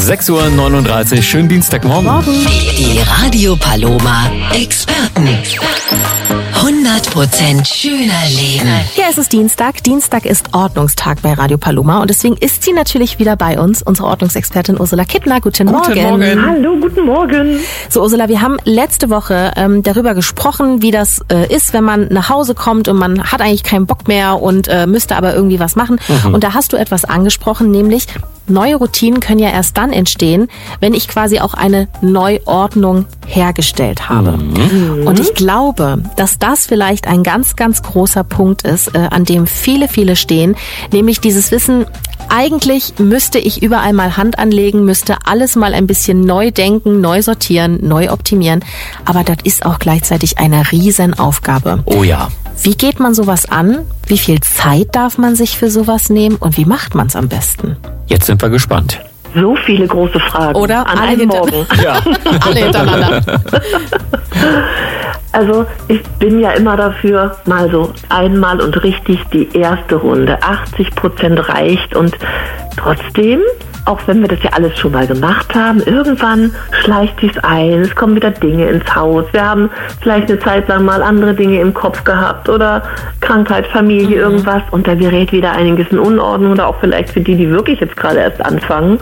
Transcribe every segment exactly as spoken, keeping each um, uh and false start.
sechs Uhr neununddreißig, schönen Dienstagmorgen. Morgen. Die Radio Paloma Experten. hundert Prozent schöner Leben. Ja, es ist Dienstag. Dienstag ist Ordnungstag bei Radio Paloma und deswegen ist sie natürlich wieder bei uns, unsere Ordnungsexpertin Ursula Kittner. Guten, Guten Morgen. Morgen. Hallo, guten Morgen. So, Ursula, wir haben letzte Woche ähm, darüber gesprochen, wie das äh, ist, wenn man nach Hause kommt und man hat eigentlich keinen Bock mehr und äh, müsste aber irgendwie was machen. Mhm. Und da hast du etwas angesprochen, nämlich neue Routinen können ja erst dann entstehen, wenn ich quasi auch eine Neuordnung hergestellt habe. Mhm. Und ich glaube, dass das vielleicht ein ganz, ganz großer Punkt ist, äh, an dem viele, viele stehen, nämlich dieses Wissen, eigentlich müsste ich überall mal Hand anlegen, müsste alles mal ein bisschen neu denken, neu sortieren, neu optimieren. Aber das ist auch gleichzeitig eine Riesenaufgabe. Oh ja. Wie geht man sowas an? Wie viel Zeit darf man sich für sowas nehmen? Und wie macht man es am besten? Jetzt sind wir gespannt. So viele große Fragen. Oder an alle einem hinter- Morgen. Ja. Alle hintereinander. Also ich bin ja immer dafür, mal so einmal und richtig die erste Runde. achtzig Prozent reicht und trotzdem, auch wenn wir das ja alles schon mal gemacht haben, irgendwann schleicht sich's ein, es kommen wieder Dinge ins Haus. Wir haben vielleicht eine Zeit lang mal andere Dinge im Kopf gehabt oder Krankheit, Familie, mhm. irgendwas und da gerät wieder einiges in Unordnung oder auch vielleicht für die, die wirklich jetzt gerade erst anfangen.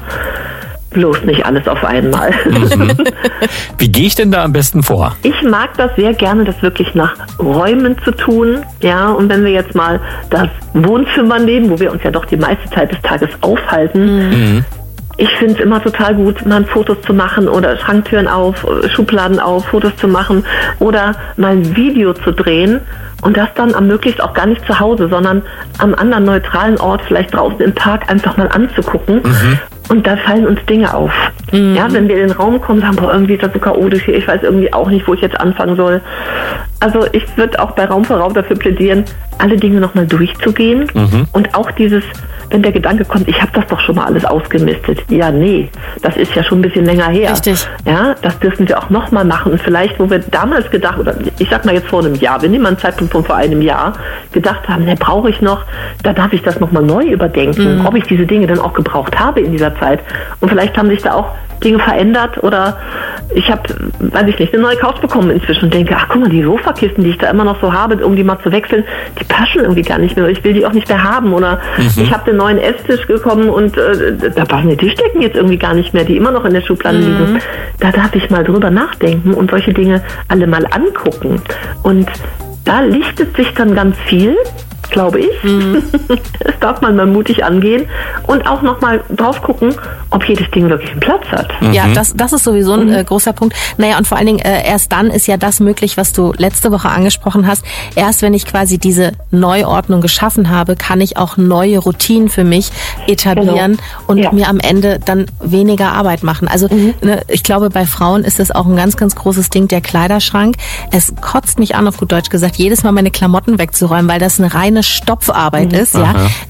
Bloß nicht alles auf einmal. Mhm. Wie gehe ich denn da am besten vor? Ich mag das sehr gerne, das wirklich nach Räumen zu tun. Ja, und wenn wir jetzt mal das Wohnzimmer nehmen, wo wir uns ja doch die meiste Zeit des Tages aufhalten, mhm. ich finde es immer total gut, mal Fotos zu machen oder Schranktüren auf, Schubladen auf, Fotos zu machen oder mal ein Video zu drehen und das dann am möglichst auch gar nicht zu Hause, sondern am anderen neutralen Ort, vielleicht draußen im Park, einfach mal anzugucken. Mhm. Und da fallen uns Dinge auf. Mhm. Ja, wenn wir in den Raum kommen, sagen wir, irgendwie ist das so chaotisch hier, ich weiß irgendwie auch nicht, wo ich jetzt anfangen soll. Also ich würde auch bei Raum für Raum dafür plädieren, alle Dinge nochmal durchzugehen. Mhm. Und auch dieses, wenn der Gedanke kommt, ich habe das doch schon mal alles ausgemistet. Ja, nee, das ist ja schon ein bisschen länger her. Richtig. Ja, das dürfen wir auch nochmal machen. Und vielleicht, wo wir damals gedacht, oder ich sag mal jetzt vor einem Jahr, wir nehmen mal einen Zeitpunkt von vor einem Jahr, gedacht haben, ne, brauche ich noch, da darf ich das nochmal neu überdenken, mhm. ob ich diese Dinge dann auch gebraucht habe in dieser Zeit. Und vielleicht haben sich da auch Dinge verändert oder ich habe, weiß ich nicht, eine neue Couch bekommen inzwischen und denke, ach guck mal, die Sofakisten, die ich da immer noch so habe, um die mal zu wechseln, die passen irgendwie gar nicht mehr. Ich will die auch nicht mehr haben. Oder mhm. ich habe den neuen Esstisch bekommen und äh, da passen die Tischdecken jetzt irgendwie gar nicht mehr, die immer noch in der Schublade mhm. liegen. Da darf ich mal drüber nachdenken und solche Dinge alle mal angucken. Und da lichtet sich dann ganz viel, glaube ich. Mhm. Das darf man mal mutig angehen und auch nochmal drauf gucken, ob jedes Ding wirklich einen Platz hat. Mhm. Ja, das, das ist sowieso ein äh, großer Punkt. Naja, und vor allen Dingen, äh, erst dann ist ja das möglich, was du letzte Woche angesprochen hast. Erst wenn ich quasi diese Neuordnung geschaffen habe, kann ich auch neue Routinen für mich etablieren genau. und ja. mir am Ende dann weniger Arbeit machen. Also mhm. ne, ich glaube, bei Frauen ist das auch ein ganz, ganz großes Ding, der Kleiderschrank. Es kotzt mich an, auf gut Deutsch gesagt, jedes Mal meine Klamotten wegzuräumen, weil das eine reine Stopfarbeit mhm. ist, ja.